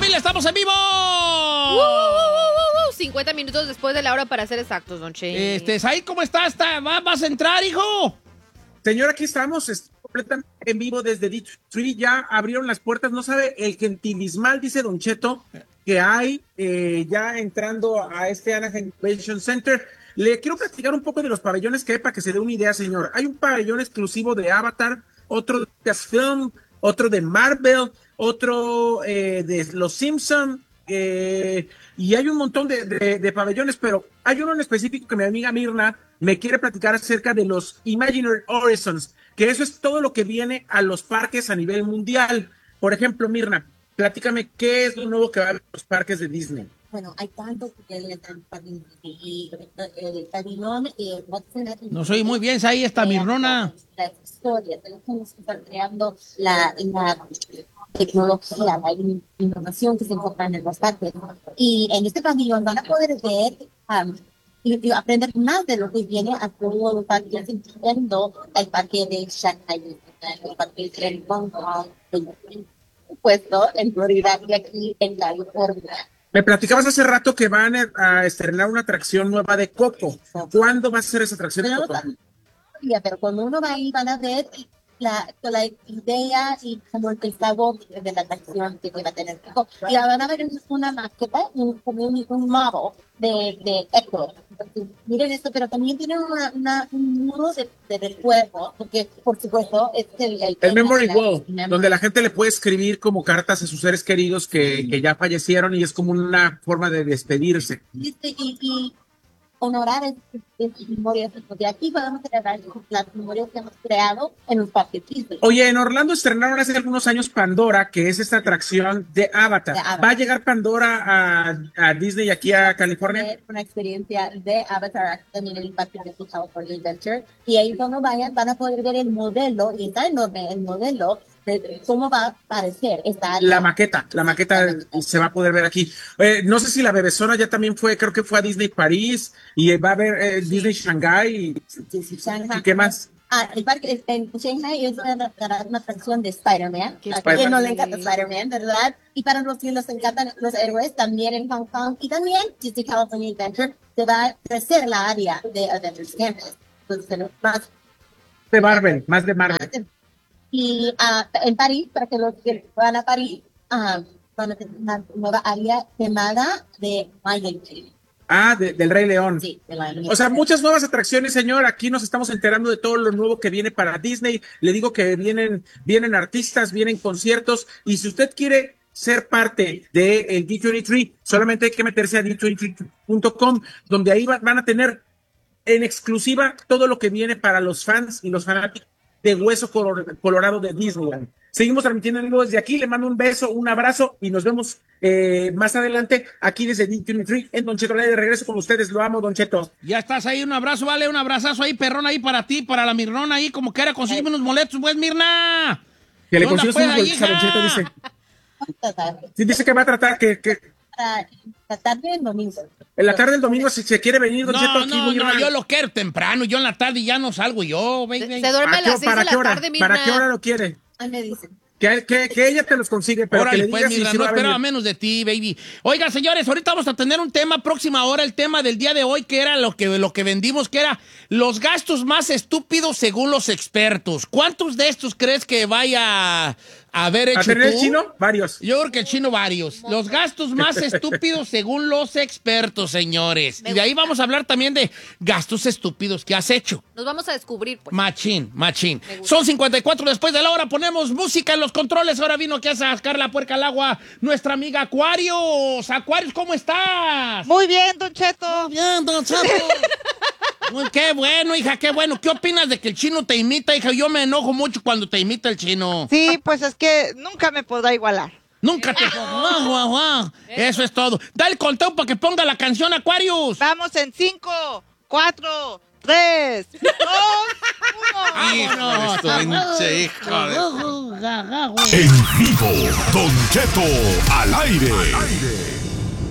familia, estamos en vivo. 50 minutos después de la hora para ser exactos, don Che. Said, ¿cómo estás? ¿Vas a entrar, hijo? Señor, aquí estamos completamente en vivo desde D3. Ya abrieron las puertas. No sabe el gentilismal, dice Don Cheto, que hay ya entrando a este Anaheim Convention Center. Le quiero platicar un poco de los pabellones que hay para que se dé una idea, señor. Hay un pabellón exclusivo de Avatar, otro de Lucasfilm, otro de Marvel, otro de Los Simpson, y hay un montón de pabellones, pero hay uno en específico que mi amiga Mirna me quiere platicar acerca de los Imaginary Horizons, que eso es todo lo que viene a los parques a nivel mundial. Por ejemplo, Mirna, platícame qué es lo nuevo que va a haber en los parques de Disney. Bueno, hay tantos que le están y el pabellón. No soy muy bien, ahí está Mirnona. La historia, tenemos que estar creando la tecnología, la innovación que se enfoca en los parques. Y en este pabellón van a poder ver y aprender más de lo que viene a todos los parques, incluyendo el parque de Shanghai, el parque de Hong Kong, puesto en Florida y aquí en California. Me platicabas hace rato que van a estrenar una atracción nueva de Coco. ¿Cuándo va a ser esa atracción de Coco? Pero cuando uno va ahí van a ver la idea y como el sabor de la atracción que va a tener Coco. Y van a ver una maqueta, un modelo de Héctor. Miren esto, pero también tiene un muro de recuerdo, porque por supuesto es el Memory Wall, donde la gente le puede escribir como cartas a sus seres queridos que ya fallecieron, y es como una forma de despedirse. Y honorar esas memorias, porque aquí podemos celebrar las memorias que hemos creado en los parques. Oye, en Orlando estrenaron hace algunos años Pandora, que es esta atracción de Avatar. ¿Va a llegar Pandora a Disney aquí a California? Una experiencia de Avatar también en el parque de California Adventure. Y ahí cuando vayan van a poder ver el modelo, y está enorme el modelo, de cómo va a parecer esta área. La maqueta se va a poder ver aquí. No sé si la bebezona ya también fue, creo que fue a Disney París, y va a haber Disney Shanghai. Shanghai. ¿Y qué más? El parque en Shanghai es una atracción de Spider-Man. A quien no le encanta Spider-Man, ¿verdad? Y para los que les encantan los héroes, también en Hong Kong y también Disney California Adventure se va a crecer la área de Adventures Campus. Entonces, más de Marvel. Y en París, para que los que van a París, van a tener una nueva área llamada de Lion King. Del Rey León. Sí, de Lion King. O sea, muchas nuevas atracciones, señor. Aquí nos estamos enterando de todo lo nuevo que viene para Disney. Le digo que vienen artistas, vienen conciertos. Y si usted quiere ser parte del D23, solamente hay que meterse a d23.com, donde ahí van a tener en exclusiva todo lo que viene para los fans y los fanáticos de Hueso Colorado de Disneyland. Seguimos transmitiendo desde aquí. Le mando un beso, un abrazo, y nos vemos más adelante aquí desde D23 en Don Cheto. De regreso con ustedes. Lo amo, Don Cheto. Ya estás ahí, un abrazo, vale, un abrazazo ahí, perrón, ahí para ti, para la Mirnona ahí, como quiera, conseguirme unos boletos, pues, Mirna. Que le consigues unos boletos a Don Cheto, dice. Sí, dice que va a tratar que la tarde del domingo. En la tarde del domingo, si se quiere venir, Don Cheto, aquí muy no, yo lo quiero temprano. Yo en la tarde ya no salgo yo. Se duerme a las 6 de la tarde, Mirna. ¿Para qué hora lo quiere? Me dicen. Que ella te los consigue, pero órale, que le digas pues, mira, si no va a esperaba venir. menos de ti, baby. Oigan, señores, ahorita vamos a tener un tema próxima hora, el tema del día de hoy, que era lo que vendimos, que era los gastos más estúpidos según los expertos. ¿Cuántos de estos crees que vaya a haber hecho ¿A tener el tú? chino? Varios. Yo creo que el chino varios. Los gastos más estúpidos según los expertos, señores. Y de ahí vamos a hablar también de gastos estúpidos que has hecho. Nos vamos a descubrir, pues. Machín. Son 54 después de la hora. Ponemos música en los controles. Ahora vino aquí a sacar la puerca al agua nuestra amiga Aquarius. Aquarius, ¿cómo estás? Muy bien, Don Cheto. Muy bien, Don Cheto. Qué bueno, hija, qué bueno. ¿Qué opinas de que el chino te imita, hija? Yo me enojo mucho cuando te imita el chino. Sí, pues es que nunca me podrá igualar. Nunca te... Eso es todo. Dale conteo para que ponga la canción, Aquarius. Vamos en 5, 4, 3, 2, 1. ¡Vámonos! En vivo, Don Cheto al aire.